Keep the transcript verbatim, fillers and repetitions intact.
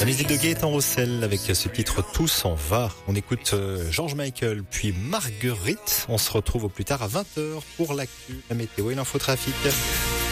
La musique de Gaëtan Roussel avec ce titre Tout s'en va. On écoute George Michael puis Marguerite. On se retrouve au plus tard à vingt heures pour l'actu, la météo et l'infotrafic.